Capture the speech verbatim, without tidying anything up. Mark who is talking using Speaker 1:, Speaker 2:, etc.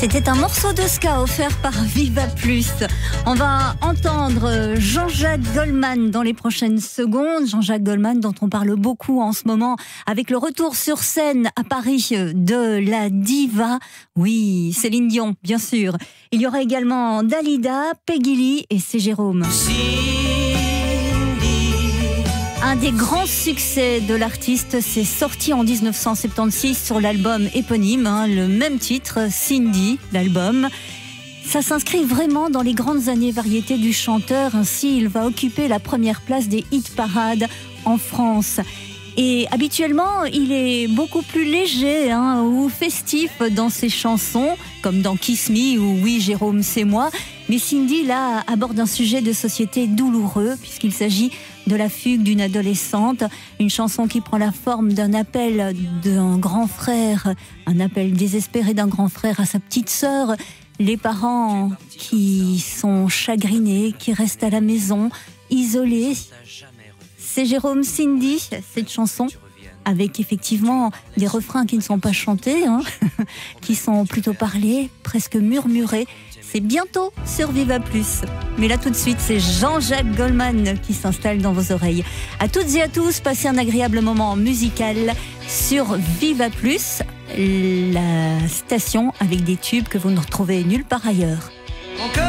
Speaker 1: C'était un morceau de ska offert par Viva Plus. On va entendre Jean-Jacques Goldman dans les prochaines secondes. Jean-Jacques Goldman dont on parle beaucoup en ce moment avec le retour sur scène à Paris de la diva. Oui, Céline Dion, bien sûr. Il y aura également Dalida, Peggy Lee et c'est Jérôme. Un des grands succès de l'artiste, c'est sorti en dix-neuf cent soixante-seize sur l'album éponyme, hein, le même titre, Cindy, l'album. Ça s'inscrit vraiment dans les grandes années variétés du chanteur, ainsi il va occuper la première place des hit parades en France. Et habituellement, il est beaucoup plus léger hein, ou festif dans ses chansons, comme dans Kiss Me ou Oui Jérôme c'est moi. Mais Cindy, là, aborde un sujet de société douloureux, puisqu'il s'agit de la fugue d'une adolescente. Une chanson qui prend la forme d'un appel d'un grand frère, un appel désespéré d'un grand frère à sa petite sœur. Les parents qui sont chagrinés, qui restent à la maison, isolés. C'est Jérôme, Cindy, cette chanson, avec effectivement des refrains qui ne sont pas chantés, hein, qui sont plutôt parlés, presque murmurés. C'est bientôt sur Viva Plus. Mais là tout de suite, c'est Jean-Jacques Goldman qui s'installe dans vos oreilles. À toutes et à tous, passez un agréable moment musical sur Viva Plus, la station avec des tubes que vous ne retrouvez nulle part ailleurs.
Speaker 2: Encore